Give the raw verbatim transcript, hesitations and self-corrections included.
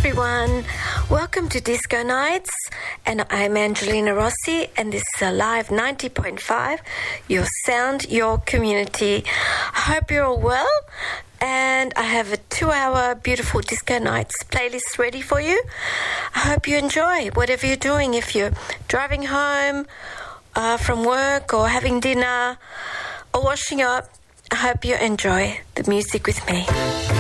everyone. Welcome to Disco Nights, and I'm Angelina Rossi, and this is Alive ninety point five, your sound, your community. I hope you're all well, and I have a two-hour beautiful Disco Nights playlist ready for you. I hope you enjoy whatever you're doing. If you're driving home uh, from work or having dinner or washing up, I hope you enjoy the music with me.